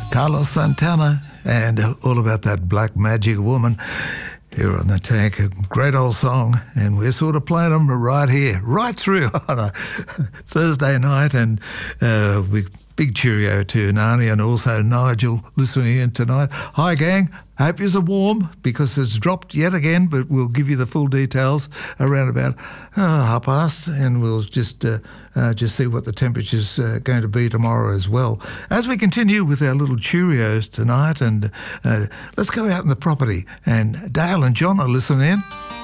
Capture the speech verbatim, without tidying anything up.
Carlos Santana, and all about that black magic woman here on the Tank. A great old song, and we're sort of playing them right here, right through on a Thursday night, and uh, we big cheerio to Nani and also Nigel listening in tonight. Hi gang, hope you're warm because it's dropped yet again, but we'll give you the full details around about uh, half past, and we'll just uh, uh, just see what the temperature's uh, going to be tomorrow as well. As we continue with our little Cheerios tonight, and uh, let's go out in the property, and Dale and John are listening in.